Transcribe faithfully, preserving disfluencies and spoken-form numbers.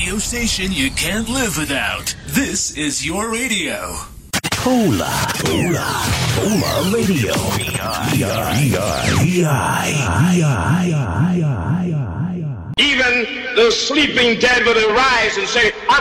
radio station you can't live without. This is your radio. Hola, hola, hola radio. E I Even the sleeping dead will arise and say,